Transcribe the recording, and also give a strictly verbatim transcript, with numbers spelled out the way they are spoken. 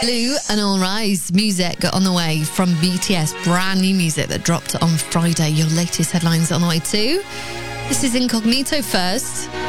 Blue and All Rise music on the way from B T S. Brand new music that dropped on Friday. Your latest headlines on the way too. This is Incognito first.